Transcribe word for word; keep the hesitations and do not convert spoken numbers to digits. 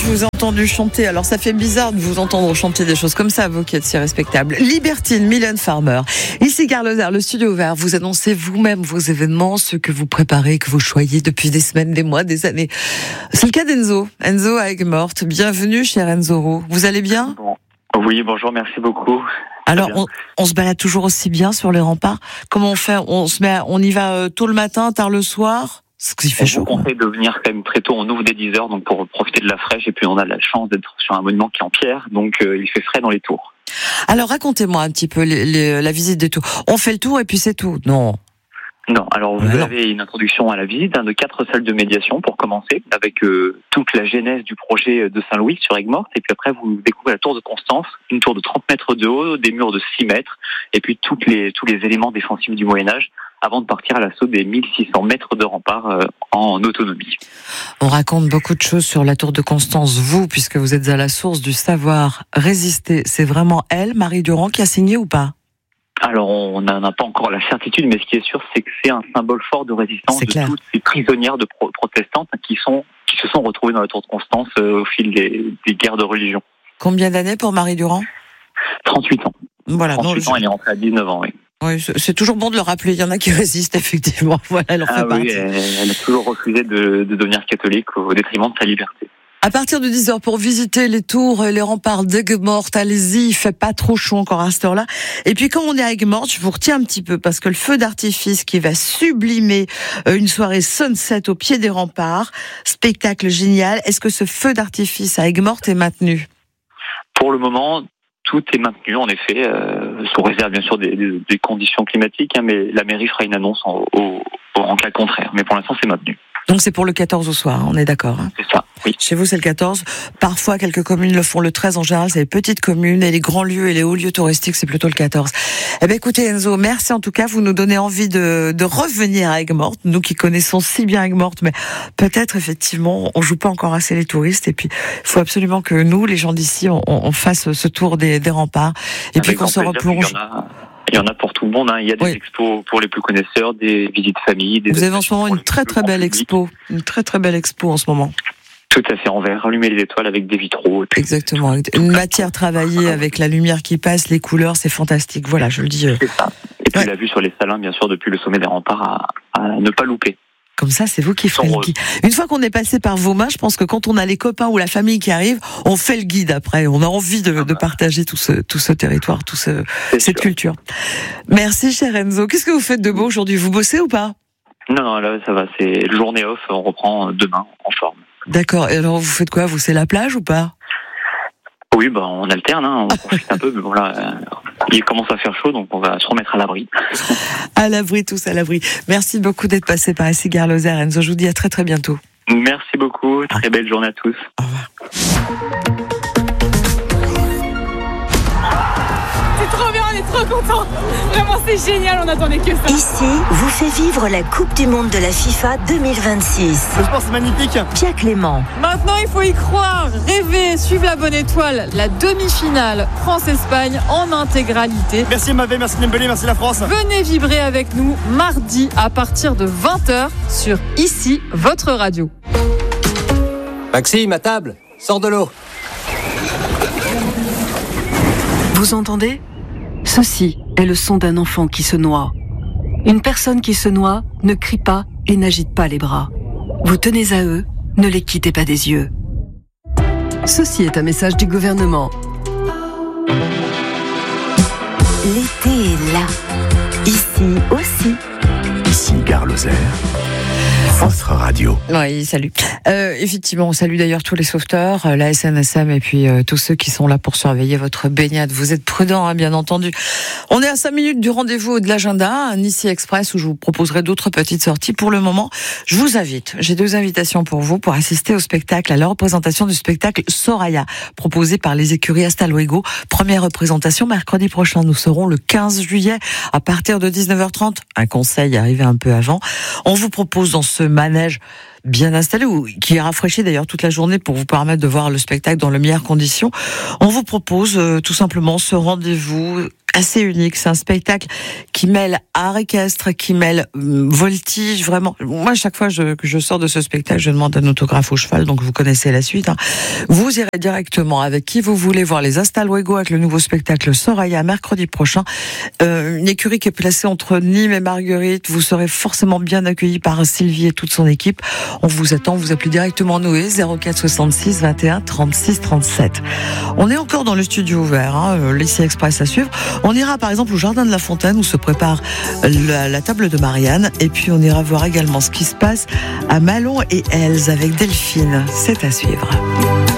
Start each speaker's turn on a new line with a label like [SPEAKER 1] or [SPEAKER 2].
[SPEAKER 1] je vous ai entendu chanter. Alors, ça fait bizarre de vous entendre chanter des choses comme ça, vous qui êtes si respectable. Libertine, Mylène Farmer. Ici, Gare Lozère, le studio ouvert. Vous annoncez vous-même vos événements, ceux que vous préparez, que vous choyez depuis des semaines, des mois, des années. C'est le cas d'Enzo. Enzo à Aigues-Mortes. Bienvenue, cher Enzo Roux. Vous allez bien?
[SPEAKER 2] Bon. Oui, bonjour, merci beaucoup.
[SPEAKER 1] Alors, on, on se balade toujours aussi bien sur les remparts. Comment on fait? On se met, on y va euh, tôt le matin, tard le soir? C'est qu'il fait chaud.
[SPEAKER 2] On conseille de venir quand même très tôt. On ouvre dès dix heures, donc pour profiter de la fraîche. Et puis on a la chance d'être sur un monument qui est en pierre, donc euh, il fait frais dans les tours.
[SPEAKER 1] Alors racontez-moi un petit peu les, les, la visite des tours. On fait le tour et puis c'est tout? Non.
[SPEAKER 2] Non, alors vous
[SPEAKER 1] alors.
[SPEAKER 2] avez une introduction à la visite, hein, de quatre salles de médiation pour commencer, avec euh, toute la genèse du projet de Saint-Louis sur Aigues-Mortes, et puis après vous découvrez la tour de Constance, une tour de trente mètres de haut, des murs de six mètres, et puis toutes les, tous les éléments défensifs du Moyen-Âge, avant de partir à l'assaut des mille six cents mètres de rempart euh, en autonomie.
[SPEAKER 1] On raconte beaucoup de choses sur la tour de Constance, vous, puisque vous êtes à la source du savoir résister. C'est vraiment elle, Marie Durand, qui a signé ou pas?
[SPEAKER 2] Alors, on n'en a pas encore la certitude, mais ce qui est sûr, c'est que c'est un symbole fort de résistance
[SPEAKER 1] C'est
[SPEAKER 2] de
[SPEAKER 1] clair.
[SPEAKER 2] toutes ces prisonnières de pro- protestantes qui sont qui se sont retrouvées dans la tour de Constance euh, au fil des, des guerres de religion.
[SPEAKER 1] Combien d'années pour Marie Durand?
[SPEAKER 2] trente-huit ans.
[SPEAKER 1] Voilà.
[SPEAKER 2] trente-huit
[SPEAKER 1] non,
[SPEAKER 2] ans,
[SPEAKER 1] je...
[SPEAKER 2] elle est rentrée à dix-neuf ans, oui.
[SPEAKER 1] Oui, c'est toujours bon de le rappeler. Il y en a qui résistent, effectivement. Voilà, elle en
[SPEAKER 2] Ah
[SPEAKER 1] fait
[SPEAKER 2] oui,
[SPEAKER 1] partie.
[SPEAKER 2] elle, elle a toujours refusé de, de devenir catholique au détriment de sa liberté.
[SPEAKER 1] À partir de dix heures, pour visiter les tours et les remparts d'Aigues-Mortes, allez-y, il fait pas trop chaud encore à cette heure-là. Et puis, quand on est à Aigues-Mortes, je vous retiens un petit peu, parce que le feu d'artifice qui va sublimer une soirée sunset au pied des remparts, spectacle génial. Est-ce que ce feu d'artifice à Aigues-Mortes est maintenu?
[SPEAKER 2] Pour le moment, tout est maintenu, en effet, euh, sous réserve, bien sûr, des, des, des conditions climatiques, hein, mais la mairie fera une annonce en, au, en cas contraire. Mais pour l'instant, c'est maintenu.
[SPEAKER 1] Donc, c'est pour le quatorze au soir, on est d'accord, hein?
[SPEAKER 2] C'est ça, oui.
[SPEAKER 1] Chez vous, c'est le quatorze. Parfois, quelques communes le font le treize. En général, c'est les petites communes, et les grands lieux et les hauts lieux touristiques, c'est plutôt le quatorze. Eh ben, écoutez, Enzo, merci en tout cas. Vous nous donnez envie de, de revenir à Aigues-Mortes. Nous qui connaissons si bien Aigues-Mortes, mais peut-être, effectivement, on joue pas encore assez les touristes. Et puis, il faut absolument que nous, les gens d'ici, on, on fasse ce tour des, des remparts. Et puis,
[SPEAKER 2] Avec
[SPEAKER 1] qu'on se
[SPEAKER 2] grand plaisir,
[SPEAKER 1] replonge.
[SPEAKER 2] Il y en a, il y en a pour tout le monde, hein. Il y a des
[SPEAKER 1] Oui.
[SPEAKER 2] expos pour les plus connaisseurs, des visites famille. Des
[SPEAKER 1] Vous avez en ce moment
[SPEAKER 2] pour
[SPEAKER 1] une
[SPEAKER 2] le
[SPEAKER 1] très
[SPEAKER 2] plus
[SPEAKER 1] très
[SPEAKER 2] grand
[SPEAKER 1] belle
[SPEAKER 2] public.
[SPEAKER 1] expo. Une très très belle expo en ce moment.
[SPEAKER 2] Tout à fait en verre, allumer les étoiles avec des vitraux. Et puis,
[SPEAKER 1] Exactement. Une matière travaillée avec la lumière qui passe, les couleurs, c'est fantastique. Voilà, je le dis.
[SPEAKER 2] c'est ça. Et puis
[SPEAKER 1] Ouais.
[SPEAKER 2] la vue sur les salins, bien sûr, depuis le sommet des remparts, à, à ne pas louper.
[SPEAKER 1] Comme ça, c'est vous qui ferez le guide. Une fois qu'on est passé par vos mains, je pense que quand on a les copains ou la famille qui arrive, on fait le guide après. On a envie de, de partager tout ce, tout ce territoire, tout ce,
[SPEAKER 2] C'est
[SPEAKER 1] cette
[SPEAKER 2] sûr.
[SPEAKER 1] culture. Merci, cher Enzo. Qu'est-ce que vous faites de beau aujourd'hui? Vous bossez ou pas?
[SPEAKER 2] Non, non, là, ça va, c'est le journée off, on reprend demain en forme.
[SPEAKER 1] D'accord. Et alors, vous faites quoi? Vous, c'est la plage ou pas?
[SPEAKER 2] Oui, ben, on alterne, hein, on profite un peu, mais bon, là, euh, il commence à faire chaud, donc on va se remettre à l'abri.
[SPEAKER 1] À l'abri, tous à l'abri. Merci beaucoup d'être passé par ici, Gare Lozère. Enzo, je vous dis à très très bientôt.
[SPEAKER 2] Merci beaucoup, très belle journée à tous.
[SPEAKER 1] Au revoir.
[SPEAKER 3] C'est trop bien, on est trop contents. Vraiment, c'est génial, on attendait que ça.
[SPEAKER 4] Ici, vous fait vivre la Coupe du Monde de la FIFA deux mille vingt-six.
[SPEAKER 5] Le sport, c'est magnifique.
[SPEAKER 4] Pierre Clément.
[SPEAKER 3] Maintenant, il faut y croire, rêver, suivre la bonne étoile. La demi-finale France-Espagne en intégralité.
[SPEAKER 5] Merci Mavé, merci Dembélé, merci la France.
[SPEAKER 3] Venez vibrer avec nous mardi à partir de vingt heures sur Ici, votre radio.
[SPEAKER 6] Maxime, à table, sors de l'eau.
[SPEAKER 7] Vous entendez? Ceci est le son d'un enfant qui se noie. Une personne qui se noie ne crie pas et n'agite pas les bras. Vous tenez à eux, ne les quittez pas des yeux. Ceci est un message du gouvernement.
[SPEAKER 4] L'été est là. Ici aussi.
[SPEAKER 8] Ici, Gare Lozère, votre radio.
[SPEAKER 1] Oui, salut. Euh, effectivement, on salue d'ailleurs tous les sauveteurs, euh, la S N S M et puis euh, tous ceux qui sont là pour surveiller votre baignade. Vous êtes prudents, hein, bien entendu. On est à cinq minutes du rendez-vous de l'agenda, un Ici Express où je vous proposerai d'autres petites sorties. Pour le moment, je vous invite. J'ai deux invitations pour vous pour assister au spectacle, à la représentation du spectacle Soraya, proposé par les écuries Hasta Luego. Première représentation mercredi prochain. Nous serons le quinze juillet à partir de dix-neuf heures trente. Un conseil, arrivé un peu avant. On vous propose dans ce manège bien installé ou qui est rafraîchi d'ailleurs toute la journée pour vous permettre de voir le spectacle dans les meilleures conditions, on vous propose euh, tout simplement ce rendez-vous assez unique. C'est un spectacle qui mêle art équestre, qui mêle euh, voltige, vraiment. Moi, à chaque fois je, que je sors de ce spectacle, je demande un autographe au cheval, donc vous connaissez la suite. Hein. Vous irez directement avec qui vous voulez voir les Hasta Luego avec le nouveau spectacle Soraya mercredi prochain. Euh, une écurie qui est placée entre Nîmes et Marguerite. Vous serez forcément bien accueillis par Sylvie et toute son équipe. On vous attend, vous appelez directement Noé, zéro quatre soixante-six vingt et un trente-six trente-sept. On est encore dans le studio ouvert, hein, l'I C Express à suivre. On ira par exemple au Jardin de la Fontaine où se prépare la, la table de Marianne. Et puis on ira voir également ce qui se passe à Malon et Elze avec Delphine. C'est à suivre.